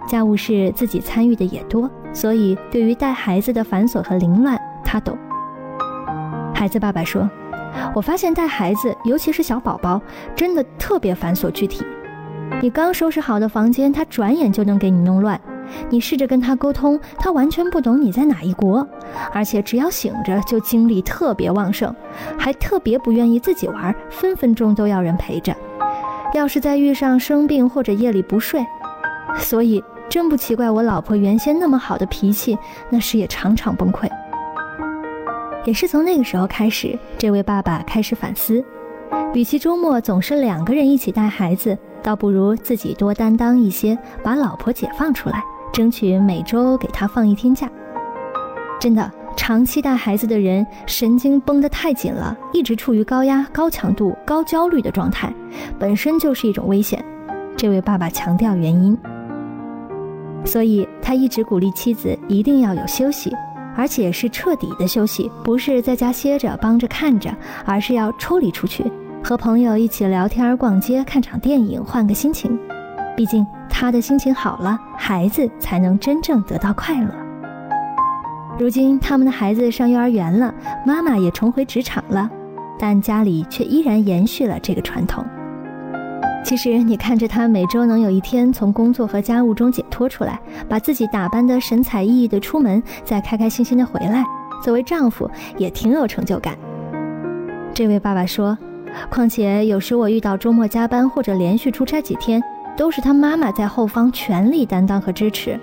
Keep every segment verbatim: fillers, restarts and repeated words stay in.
家务事自己参与的也多，所以对于带孩子的繁琐和凌乱，他懂。孩子爸爸说，我发现带孩子，尤其是小宝宝，真的特别繁琐具体。你刚收拾好的房间，他转眼就能给你弄乱。你试着跟他沟通，他完全不懂你在哪一国，而且只要醒着就精力特别旺盛，还特别不愿意自己玩，分分钟都要人陪着。要是再遇上生病或者夜里不睡，所以真不奇怪我老婆原先那么好的脾气，那时也常常崩溃。也是从那个时候开始，这位爸爸开始反思，与其周末总是两个人一起带孩子，倒不如自己多担当一些，把老婆解放出来，争取每周给他放一天假。真的，长期带孩子的人神经绷得太紧了，一直处于高压、高强度、高焦虑的状态，本身就是一种危险。这位爸爸强调原因，所以他一直鼓励妻子一定要有休息，而且是彻底的休息，不是在家歇着帮着看着，而是要抽离出去，和朋友一起聊天、逛街、看场电影，换个心情。毕竟他的心情好了，孩子才能真正得到快乐。如今他们的孩子上幼儿园了，妈妈也重回职场了，但家里却依然延续了这个传统。其实你看着他每周能有一天从工作和家务中解脱出来，把自己打扮得神采奕奕地出门，再开开心心地回来，作为丈夫也挺有成就感。这位爸爸说，况且有时我遇到周末加班或者连续出差几天，都是他妈妈在后方全力担当和支持。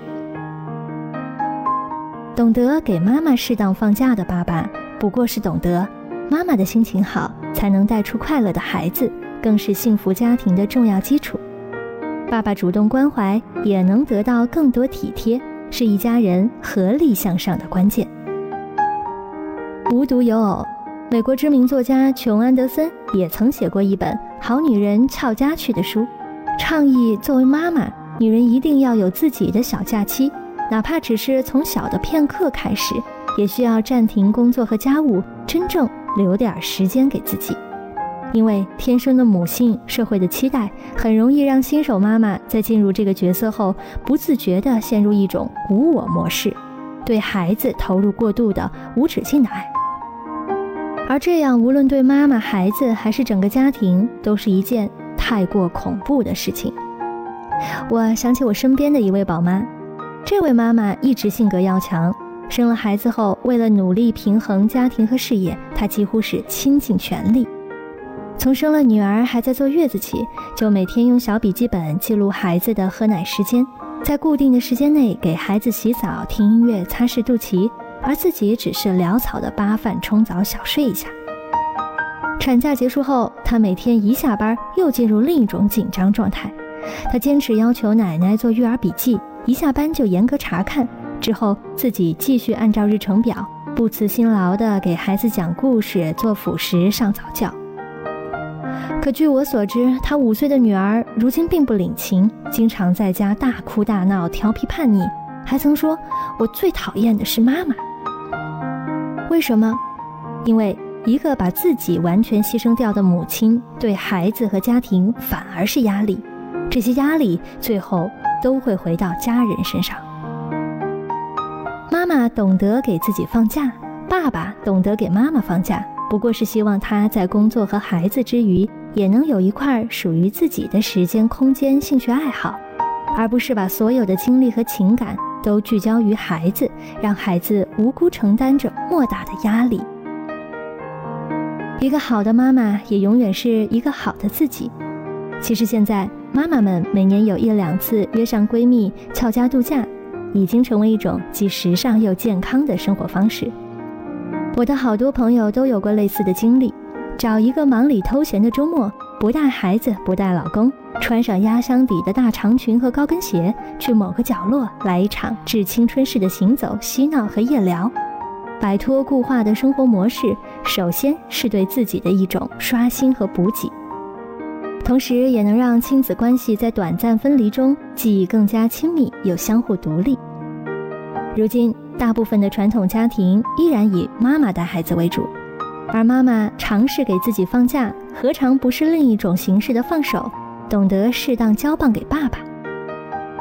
懂得给妈妈适当放假的爸爸，不过是懂得妈妈的心情好，才能带出快乐的孩子，更是幸福家庭的重要基础。爸爸主动关怀，也能得到更多体贴，是一家人合力向上的关键。无独有偶，美国知名作家琼·安德森也曾写过一本《好女人翘家去》的书，倡议作为妈妈，女人一定要有自己的小假期，哪怕只是从小的片刻开始，也需要暂停工作和家务，真正留点时间给自己。因为天生的母性，社会的期待，很容易让新手妈妈在进入这个角色后，不自觉地陷入一种无我模式，对孩子投入过度的无止境的爱。而这样无论对妈妈、孩子还是整个家庭，都是一件太过恐怖的事情。我想起我身边的一位宝妈，这位妈妈一直性格要强，生了孩子后，为了努力平衡家庭和事业，她几乎是倾尽全力。从生了女儿还在坐月子起，就每天用小笔记本记录孩子的喝奶时间，在固定的时间内给孩子洗澡、听音乐、擦拭肚脐，而自己只是潦草的扒饭、冲澡、小睡一下。产假结束后，她每天一下班又进入另一种紧张状态。她坚持要求奶奶做育儿笔记，一下班就严格查看，之后自己继续按照日程表，不辞辛劳地给孩子讲故事、做辅食、上早教。可据我所知，她五岁的女儿如今并不领情，经常在家大哭大闹、调皮叛逆，还曾说：“我最讨厌的是妈妈。”为什么？因为一个把自己完全牺牲掉的母亲，对孩子和家庭反而是压力，这些压力最后都会回到家人身上。妈妈懂得给自己放假，爸爸懂得给妈妈放假，不过是希望她在工作和孩子之余，也能有一块属于自己的时间、空间、兴趣爱好，而不是把所有的精力和情感都聚焦于孩子，让孩子无辜承担着莫大的压力。一个好的妈妈也永远是一个好的自己。其实现在妈妈们每年有一两次约上闺蜜翘家度假，已经成为一种既时尚又健康的生活方式。我的好多朋友都有过类似的经历，找一个忙里偷闲的周末，不带孩子，不带老公，穿上压箱底的大长裙和高跟鞋，去某个角落来一场致青春式的行走、嬉闹和夜聊。摆脱固化的生活模式，首先是对自己的一种刷新和补给，同时也能让亲子关系在短暂分离中既更加亲密又相互独立。如今大部分的传统家庭依然以妈妈带孩子为主，而妈妈尝试给自己放假，何尝不是另一种形式的放手，懂得适当交棒给爸爸。